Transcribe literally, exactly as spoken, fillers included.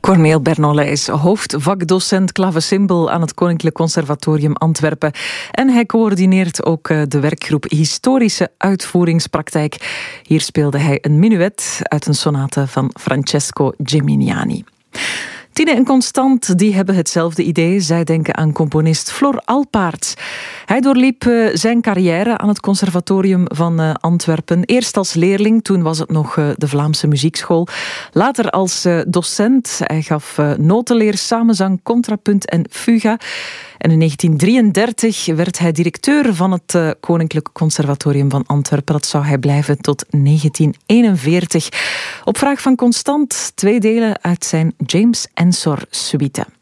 Corneel Bernollet is hoofdvakdocent klavecimbal aan het Koninklijk Conservatorium Antwerpen. En hij coördineert ook de werkgroep Historische Uitvoeringspraktijk. Hier speelde hij een menuet uit een sonate van Francesco Geminiani. Tine en Constant die hebben hetzelfde idee. Zij denken aan componist Flor Alpaerts. Hij doorliep uh, zijn carrière aan het Conservatorium van uh, Antwerpen. Eerst als leerling, toen was het nog uh, de Vlaamse Muziekschool. Later als uh, docent. Hij gaf uh, notenleer, samenzang, contrapunt en fuga. En in negentien drieëndertig werd hij directeur van het uh, Koninklijk Conservatorium van Antwerpen. Dat zou hij blijven tot negentien eenenveertig. Op vraag van Constant twee delen uit zijn James Ensor suite.